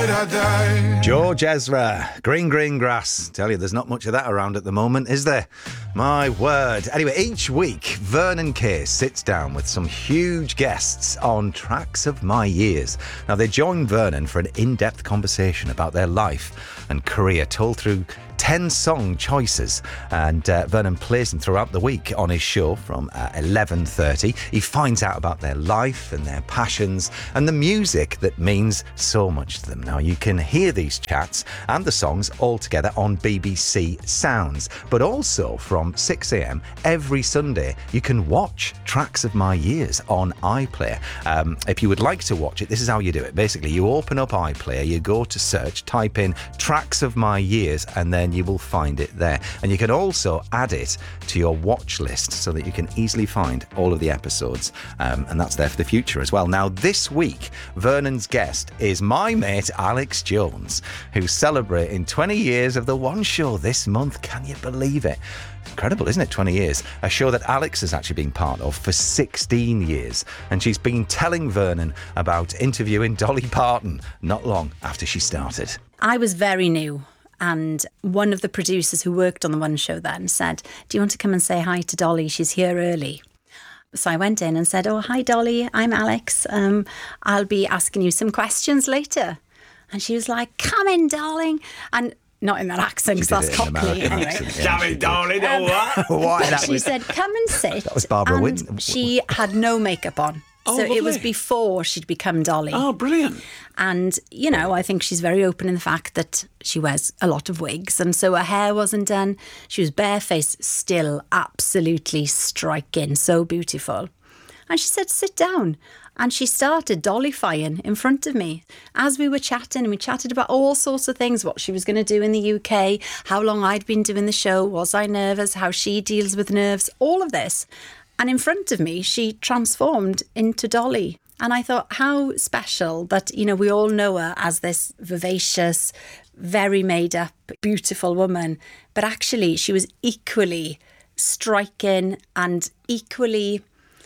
George Ezra, Green Green Grass. Tell you, there's not much of that around at the moment, is there? My word. Anyway, each week, Vernon Case sits down with some huge guests on Tracks of My Years. Now, they join Vernon for an in-depth conversation about their life and career, told through 10 song choices, and Vernon plays them throughout the week on his show from 11:30. He finds out about their life and their passions and the music that means so much to them. Now, you can hear these chats and the songs all together on BBC Sounds, but also from 6 a.m. every Sunday you can watch Tracks of My Years on iPlayer. If you would like to watch it, this is how you do it. Basically, you open up iPlayer, you go to search, type in Tracks of My Years, and then you will find it there. And you can also add it to your watch list so that you can easily find all of the episodes, and that's there for the future as well. Now, this week, Vernon's guest is my mate Alex Jones, who's celebrating 20 years of The One Show this month. Can you believe it? Incredible, isn't it? 20 years. A show that Alex has actually been part of for 16 years. And she's been telling Vernon about interviewing Dolly Parton not long after she started. I was very new. And one of the producers who worked on The One Show then said, "Do you want to come and say hi to Dolly? She's here early." So I went in and said, "Oh, hi, Dolly. I'm Alex. I'll be asking you some questions later." And she was like, "Come in, darling." And not in that accent, because that's Cockney. Anyway. Come in, darling. What? She said, "Come and sit." That was Barbara Wynne. She had no makeup on. So it was before she'd become Dolly. Oh, brilliant. And, you know, I think she's very open in the fact that she wears a lot of wigs. And so her hair wasn't done. She was barefaced, still absolutely striking, so beautiful. And she said, "Sit down." And she started Dollyfying in front of me. As we were chatting, we chatted about all sorts of things, what she was going to do in the UK, how long I'd been doing the show, was I nervous, how she deals with nerves, all of this. And in front of me, she transformed into Dolly. And I thought, how special that, you know, we all know her as this vivacious, very made up, beautiful woman. But actually, she was equally striking and equally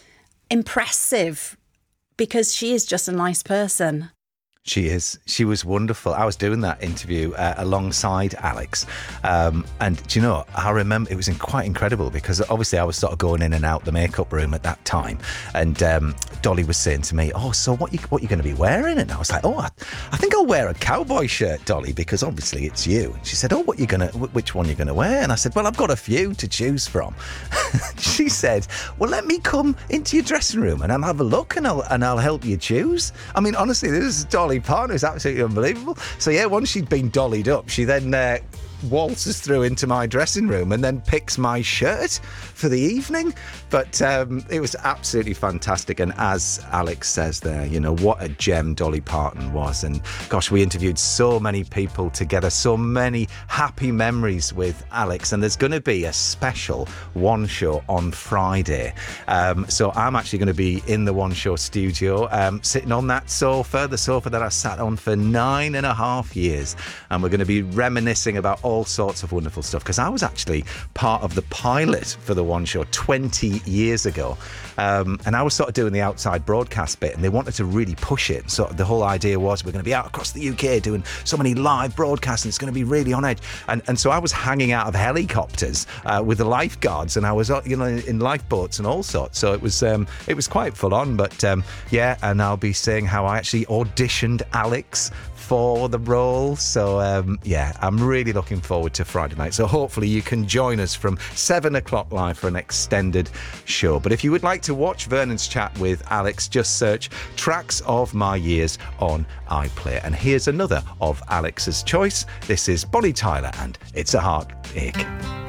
impressive because she is just a nice person. She is. She was wonderful. I was doing that interview alongside Alex. And do you know, I remember it was quite incredible because obviously I was sort of going in and out the makeup room at that time. And Dolly was saying to me, "Oh, so what you going to be wearing?" And I was like, "Oh, I think I'll wear a cowboy shirt, Dolly, because obviously it's you." And she said, "Oh, which one are you going to wear?" And I said, "Well, I've got a few to choose from." She said, "Well, let me come into your dressing room and I'll have a look and I'll help you choose." I mean, honestly, this is Dolly Parton is absolutely unbelievable. So yeah, once she'd been dollied up, she then waltzes through into my dressing room and then picks my shirt for the evening. But it was absolutely fantastic. And as Alex says there, you know, what a gem Dolly Parton was. And gosh, we interviewed so many people together, so many happy memories with Alex. And there's going to be a special One Show on Friday. So I'm actually going to be in the One Show studio, sitting on that sofa, the sofa that I sat on for 9.5 years. And we're going to be reminiscing about all sorts of wonderful stuff, because I was actually part of the pilot for the One Show 20 years ago, and I was sort of doing the outside broadcast bit, and they wanted to really push it. So the whole idea was we're going to be out across the UK doing so many live broadcasts, and it's going to be really on edge. And so I was hanging out of helicopters with the lifeguards, and I was, you know, in lifeboats and all sorts. So it was quite full on. But yeah, and I'll be saying how I actually auditioned Alex for the role. So yeah, I'm really looking forward to Friday night. So hopefully you can join us from 7 o'clock live for an extended show. But if you would like to watch Vernon's chat with Alex, just search Tracks of My Years on iPlayer. And here's another of Alex's choice. This is Bonnie Tyler and It's a Heartache.